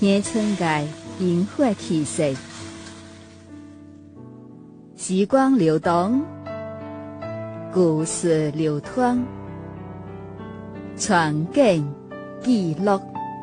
天春界螢火氣息，時光流動，故事流淌，傳景記錄。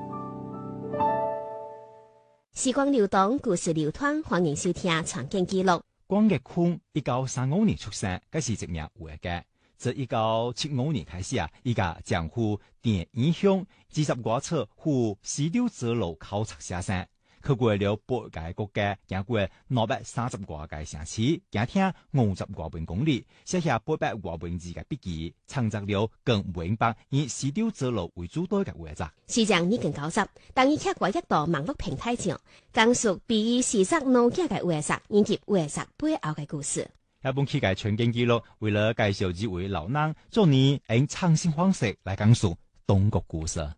時光流動，故事流淌，歡迎收聽《傳景記錄》。 關繼坤1935年出生，佢是一名畫家。自1975年開始伊家將赴電影鄉20多處赴絲綢之路考察寫生，去過了8個國家，經過230多個城市，行聽50多萬公里，寫下800多萬字嘅筆記，創作了更500以絲綢之路為主題嘅畫作。 時間已經90，當伊刻過一道網絡平台上，講述比伊視察農家嘅畫作以及畫作背後嘅故事。 一本期嘅傳景記錄，為了介紹幾位老人，做你用創新方式來講述東國故事。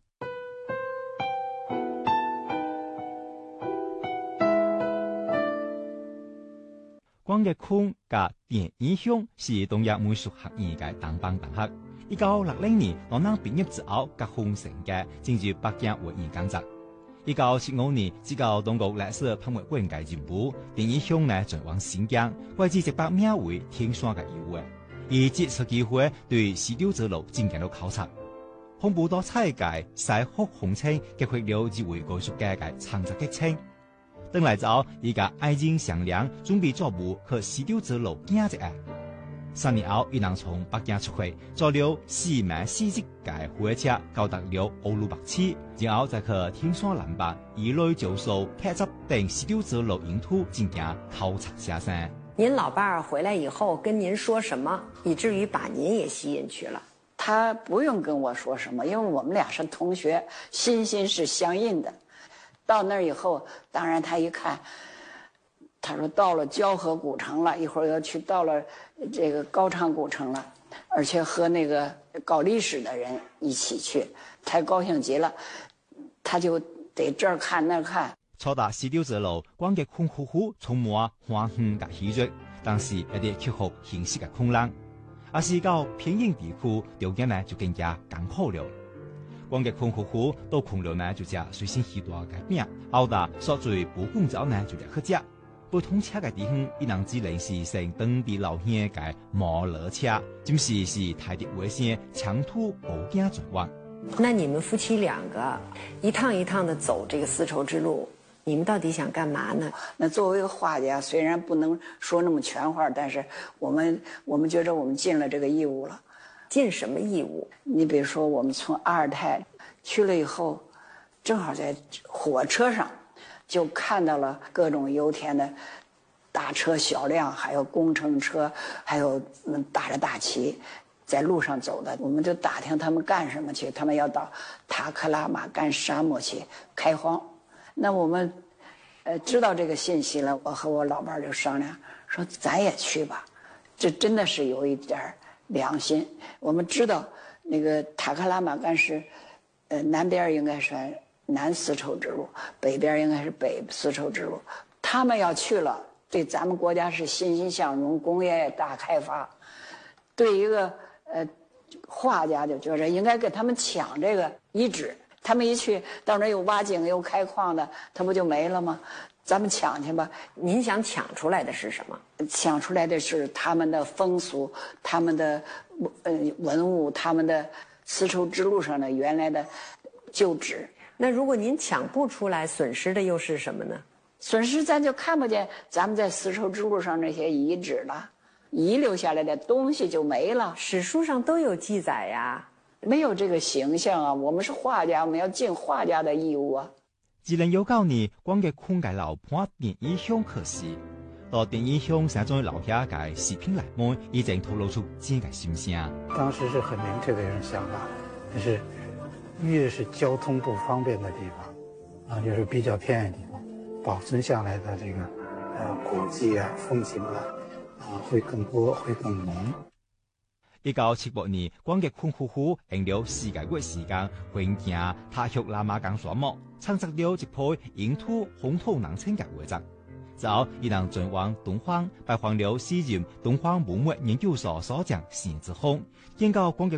關繼坤嘅電影鄉是東亞美術學院嘅當班同學。1960年，老人畢業之後，結婚成家，進入北京畫院工作。1975年，只到中國歷史博物館嘅任務，電影鄉呢轉往新疆，為之一百名為天山嘅遊玩，以借此機會對絲綢之路進行了考察。豐富多彩嘅西北風情，激發了幾位藝術家嘅創作激情。等來之後，伊個愛情商量，準備做部去絲綢之路行一下。3年後，伊人從北京出發，坐了4晚4日嘅火車，到達了烏魯木齊，然後再去天山南北一類就數拍攝等絲綢之路沿途進行考察寫生。 您老伴兒回來以後跟您說什麼，以至於把您也吸引去了？ 他不用跟我說什麼，因為我們倆是同學，心是相印的。到那兒以後，當然他一看，他說到了交河古城了，一會兒要去到了這個高昌古城了，而且和那個搞歷史的人一起去，太高興極了，他就得這兒看那兒看。 初達絲綢之路，關繼坤夫婦充滿歡喜和喜悅，但是一啲克服現實嘅困難，而是到偏遠地區條件呢就更加艱苦了。關繼坤夫婦到窮了呢就食隨身攜帶嘅餅，後達所最不工作呢就嚟去食。不通車嘅地方，伊人只能是乘當地老鄉嘅摩托車，就是太啲危險，長途步行轉彎。 那你們夫妻兩個一趟一趟的走這個絲綢之路，你們到底想幹嘛呢？ 那作為一個畫家，雖然不能說那麼全話，但是我們覺得我們盡了這個義務了。 盡什麼義務？ 你比如說，我們從阿爾泰去了以後，正好在火車上就看到了各種油田的大車小輛，還有工程車，還有打着大旗在路上走的。我們就打聽他們幹什麼去，他們要到塔克拉瑪干沙漠去開荒。那我們知道這個信息了，我和我老伴就商量說，咱也去吧，這真的是有一點良心。我們知道那個塔克拉瑪干是南邊應該是南絲綢之路，北邊應該是北絲綢之路。他們要去了，對咱們國家是欣欣向榮，工業也大開發。對一個畫家就覺得應該跟他們搶這個遺址。他們一去到那又挖井又開礦的，他不就沒了嗎？咱們搶去吧。 您想搶出來的是什麼？ 搶出來的是他們的風俗，他們的文物，他們的絲綢之路上的原來的舊址。 那如果您搶不出來，損失的又是什麼呢？ 損失咱就看不見咱們在絲綢之路上那些遺址了，遺留下來的東西就沒了。 史書上都有記載呀。 沒有這個形象啊！我們是畫家，我們要盡畫家的義務啊。 2019年，關繼坤嘅老伴電影鄉去世，到電影鄉寫咗留下嘅視頻來問，已經透露出自己嘅心聲。 當時是很明確的一種想法，就是越是交通不方便的地方，啊，就是比較偏遠地方，保存下來的這個古跡啊、風景啊，會更多，會更濃。 1978年，關繼坤夫婦用了4個月時間，環行塔克拉瑪干沙漠，創作了一批沿途風土人情嘅畫作。之後，伊人轉往敦煌，拜訪了時任敦煌文物研究所所長邢志峰，見到關繼